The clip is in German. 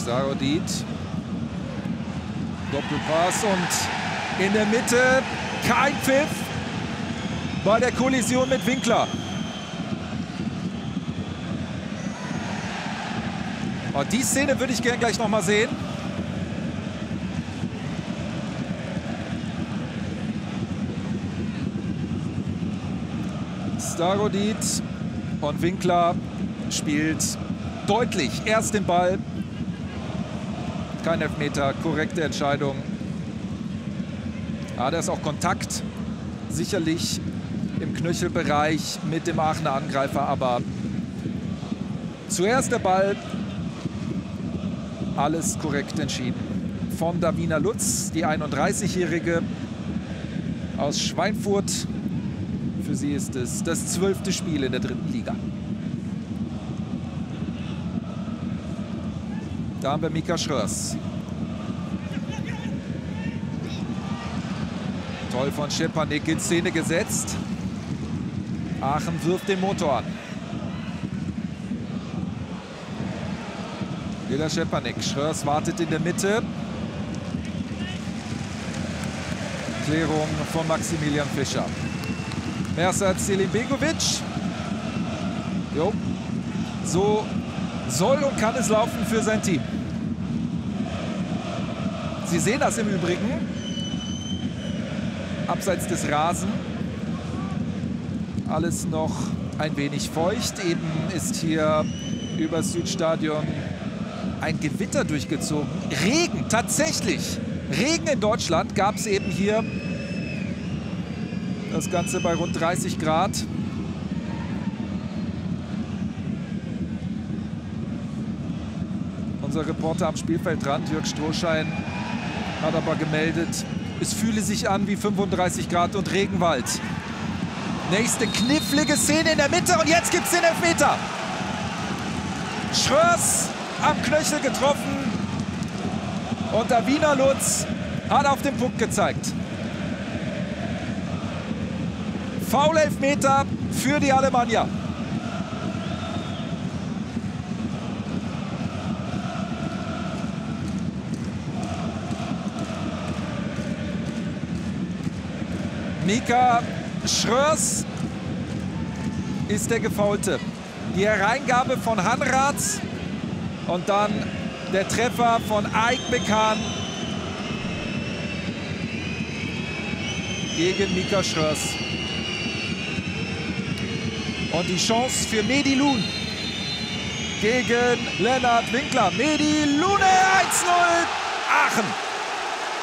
Starodit. Doppelpass und in der Mitte kein Pfiff bei der Kollision mit Winkler. Und die Szene würde ich gerne gleich noch mal sehen. Starodit und Winkler spielt deutlich erst den Ball. Kein Elfmeter, korrekte Entscheidung. Da ist auch Kontakt, sicherlich im Knöchelbereich mit dem Aachener Angreifer, aber zuerst der Ball, alles korrekt entschieden. Von Davina Lutz, die 31-Jährige aus Schweinfurt. Für sie ist es das 12. Spiel in der 3. Liga. Da haben wir Mika Schröers. Toll von Szczepanik in Szene gesetzt. Aachen wirft den Motor an. Wieder Szczepanik. Schröers wartet in der Mitte. Klärung von Maximilian Fischer. Mersat Selimbegovic. Jo. So soll und kann es laufen für sein Team. Sie sehen das im Übrigen. Abseits des Rasen. Alles noch ein wenig feucht. Eben ist hier über das Südstadion ein Gewitter durchgezogen. Regen, tatsächlich. Regen in Deutschland gab es eben hier. Das Ganze bei rund 30 Grad. Unser Reporter am Spielfeldrand, Jörg Strohschein, hat aber gemeldet, es fühle sich an wie 35 Grad und Regenwald. Nächste knifflige Szene in der Mitte und jetzt gibt es den Elfmeter. Schröers am Knöchel getroffen und Davina Lutz hat auf den Punkt gezeigt. Foul-Elfmeter für die Alemannia. Mika Schröers ist der Gefaulte. Die Hereingabe von Hanrath und dann der Treffer von Aik-Bekan gegen Mika Schröers. Und die Chance für Mehdi Lun gegen Lennart Winkler. Mehdi Lune 1-0 Aachen.